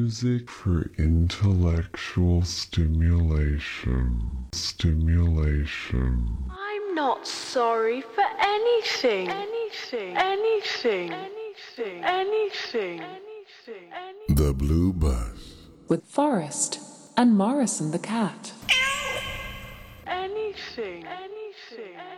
Music for intellectual stimulation. I'm not sorry for anything. Anything. The Blue Bus. With Forrest and Morrison the cat. Anything.